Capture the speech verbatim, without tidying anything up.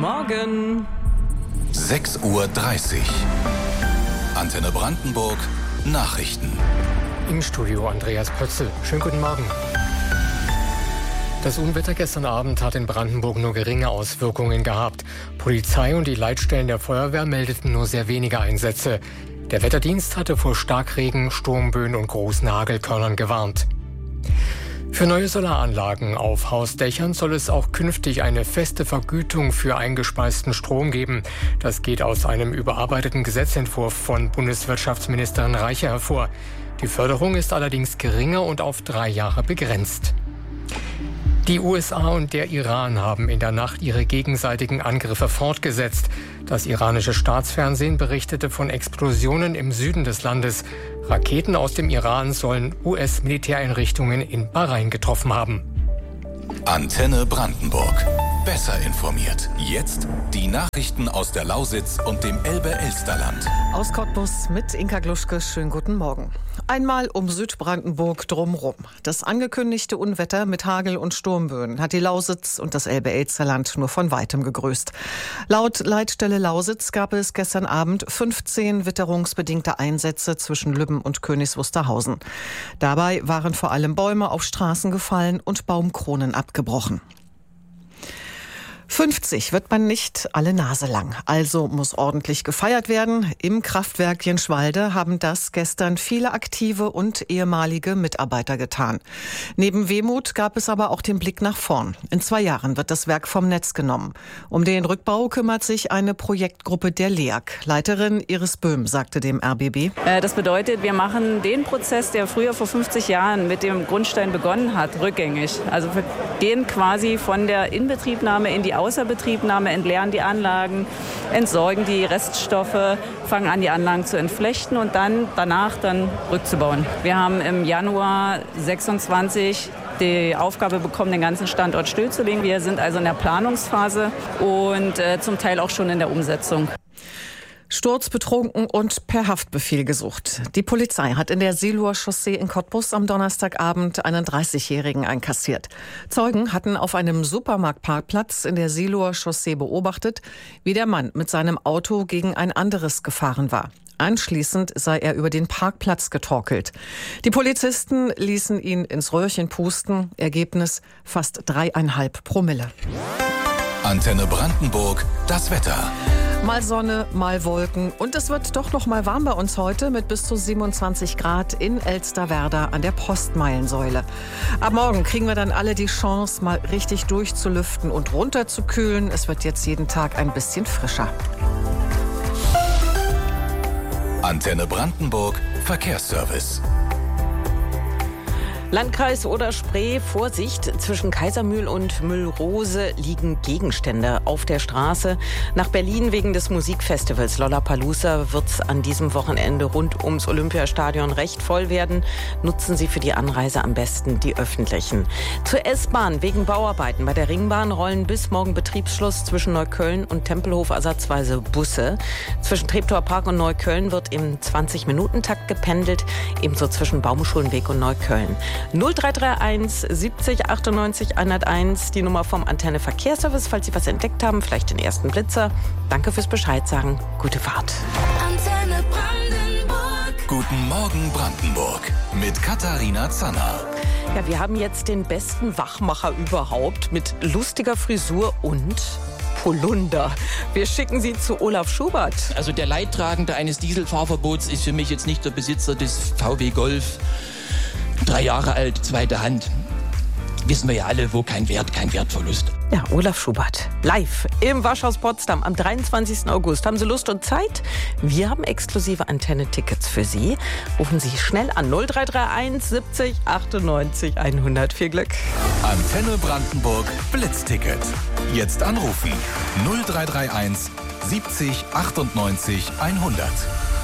Morgen. sechs Uhr dreißig. Antenne Brandenburg. Nachrichten. Im Studio Andreas Pötzl. Schönen guten Morgen. Das Unwetter gestern Abend hat in Brandenburg nur geringe Auswirkungen gehabt. Polizei und die Leitstellen der Feuerwehr meldeten nur sehr wenige Einsätze. Der Wetterdienst hatte vor Starkregen, Sturmböen und großen Hagelkörnern gewarnt. Für neue Solaranlagen auf Hausdächern soll es auch künftig eine feste Vergütung für eingespeisten Strom geben. Das geht aus einem überarbeiteten Gesetzentwurf von Bundeswirtschaftsministerin Reiche hervor. Die Förderung ist allerdings geringer und auf drei Jahre begrenzt. Die U S A und der Iran haben in der Nacht ihre gegenseitigen Angriffe fortgesetzt. Das iranische Staatsfernsehen berichtete von Explosionen im Süden des Landes. Raketen aus dem Iran sollen U S-Militäreinrichtungen in Bahrain getroffen haben. Antenne Brandenburg. Besser informiert. Jetzt die Nachrichten aus der Lausitz und dem Elbe-Elsterland. Aus Cottbus mit Inka Gluschke. Schönen guten Morgen. Einmal um Südbrandenburg drumherum. Das angekündigte Unwetter mit Hagel und Sturmböen hat die Lausitz und das Elbe-Elsterland nur von weitem gegrüßt. Laut Leitstelle Lausitz gab es gestern Abend fünfzehn witterungsbedingte Einsätze zwischen Lübben und Königs Wusterhausen. Dabei waren vor allem Bäume auf Straßen gefallen und Baumkronen abgebrochen. fünfzig wird man nicht alle Nase lang, also muss ordentlich gefeiert werden. Im Kraftwerk Jenschwalde haben das gestern viele aktive und ehemalige Mitarbeiter getan. Neben Wehmut gab es aber auch den Blick nach vorn. In zwei Jahren wird das Werk vom Netz genommen. Um den Rückbau kümmert sich eine Projektgruppe der L E A G. Leiterin Iris Böhm sagte dem R B B: Das bedeutet, wir machen den Prozess, der früher vor fünfzig Jahren mit dem Grundstein begonnen hat, rückgängig. Also wir gehen quasi von der Inbetriebnahme in die Außerbetriebnahme, entleeren die Anlagen, entsorgen die Reststoffe, fangen an, die Anlagen zu entflechten und dann danach dann rückzubauen. Wir haben im Januar sechsundzwanzig die Aufgabe bekommen, den ganzen Standort stillzulegen. Wir sind also in der Planungsphase und äh, zum Teil auch schon in der Umsetzung. Sturzbetrunken und per Haftbefehl gesucht. Die Polizei hat in der Seeloer Chaussee in Cottbus am Donnerstagabend einen dreißigjährigen einkassiert. Zeugen hatten auf einem Supermarktparkplatz in der Seeloer Chaussee beobachtet, wie der Mann mit seinem Auto gegen ein anderes gefahren war. Anschließend sei er über den Parkplatz getorkelt. Die Polizisten ließen ihn ins Röhrchen pusten. Ergebnis fast dreieinhalb Promille. Antenne Brandenburg, das Wetter. Mal Sonne, mal Wolken und es wird doch noch mal warm bei uns heute mit bis zu siebenundzwanzig Grad in Elsterwerda an der Postmeilensäule. Ab morgen kriegen wir dann alle die Chance, mal richtig durchzulüften und runterzukühlen. Es wird jetzt jeden Tag ein bisschen frischer. Antenne Brandenburg, Verkehrsservice. Landkreis Oder-Spree, Vorsicht, zwischen Kaisermühl und Müllrose liegen Gegenstände auf der Straße. Nach Berlin wegen des Musikfestivals Lollapalooza wird es an diesem Wochenende rund ums Olympiastadion recht voll werden. Nutzen Sie für die Anreise am besten die öffentlichen. Zur S-Bahn wegen Bauarbeiten bei der Ringbahn rollen bis morgen Betriebsschluss zwischen Neukölln und Tempelhof ersatzweise Busse. Zwischen Treptower Park und Neukölln wird im zwanzig-Minuten-Takt gependelt, ebenso zwischen Baumschulenweg und Neukölln. null drei drei eins siebzig achtundneunzig hunderteins, die Nummer vom Antenne Verkehrsservice, falls Sie was entdeckt haben, vielleicht den ersten Blitzer. Danke fürs Bescheid sagen. Gute Fahrt. Antenne Brandenburg. Guten Morgen Brandenburg mit Katharina Zanner. Ja, wir haben jetzt den besten Wachmacher überhaupt mit lustiger Frisur und Polunder. Wir schicken Sie zu Olaf Schubert. Also der Leidtragende eines Dieselfahrverbots ist für mich jetzt nicht der Besitzer des V W Golf. Drei Jahre alt, zweite Hand. Wissen wir ja alle, wo kein Wert, kein Wertverlust. Ja, Olaf Schubert, live im Waschhaus Potsdam am dreiundzwanzigsten August. Haben Sie Lust und Zeit? Wir haben exklusive Antenne-Tickets für Sie. Rufen Sie schnell an null drei drei eins siebzig achtundneunzig hundert. Viel Glück. Antenne Brandenburg Blitzticket. Jetzt anrufen null drei drei eins siebzig achtundneunzig hundert.